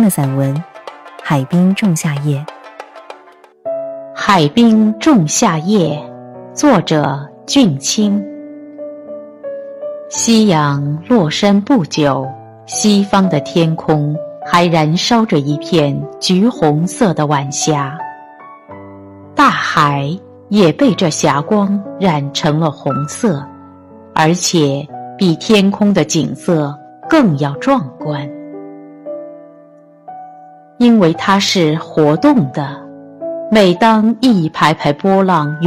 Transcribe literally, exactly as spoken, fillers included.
的散文《海滨仲夏夜》。 海滨仲夏夜，作者俊卿。夕阳落山不久，西方的天空还燃烧着一片橘红色的晚霞，大海也被这霞光染成了红色，而且比天空的景色更要壮观。因为它是活动的，每当一排排波浪